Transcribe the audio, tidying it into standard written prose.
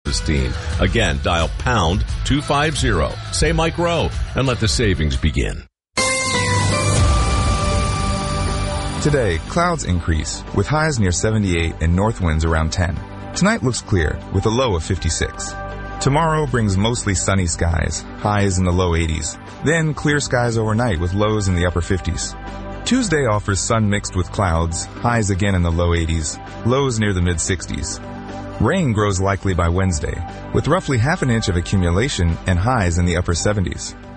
team. Again, dial pound 250. Say Mike Rowe and let the savings begin. Today, clouds increase, with highs near 78 and north winds around 10. Tonight looks clear, with a low of 56. Tomorrow brings mostly sunny skies, highs in the low 80s. Then clear skies overnight with lows in the upper 50s. Tuesday offers sun mixed with clouds, highs again in the low 80s, lows near the mid-60s. Rain grows likely by Wednesday, with roughly half an inch of accumulation and highs in the upper 70s.